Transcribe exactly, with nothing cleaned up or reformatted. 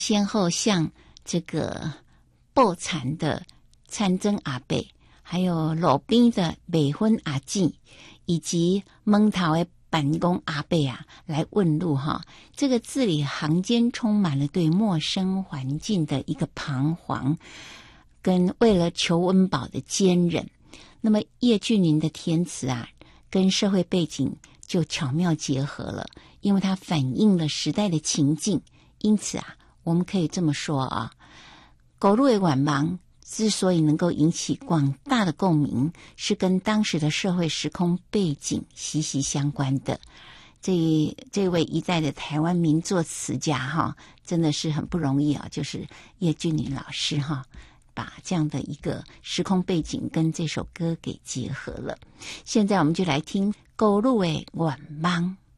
先后向这个抱残的参曾阿伯，还有路边的未婚阿姊，以及门头的办公阿伯啊，来问路哈。这个字里行间充满了对陌生环境的一个彷徨，跟为了求温饱的坚韧。那么叶俊麟的填词啊，跟社会背景就巧妙结合了，因为它反映了时代的情境。因此啊，我们可以这么说啊，狗路的晚盲之所以能够引起广大的共鸣，是跟当时的社会时空背景息息相关的。这这位一代的台湾名作词家哈，真的是很不容易啊，就是叶俊麟老师哈，把这样的一个时空背景跟这首歌给结合了。现在我们就来听狗路的晚盲。